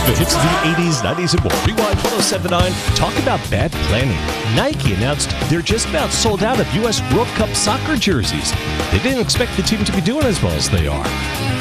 The hits of the 80s, 90s, and more. Rewind 1079. Talk about bad planning. Nike announced they're just about sold out of U.S. World Cup soccer jerseys. They didn't expect the team to be doing as well as they are.